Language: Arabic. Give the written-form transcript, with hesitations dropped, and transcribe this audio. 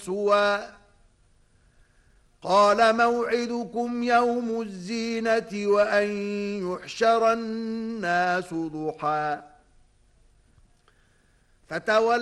سوى قال موعدكم يوم الزينة وأن يحشر الناس ضحى فتولى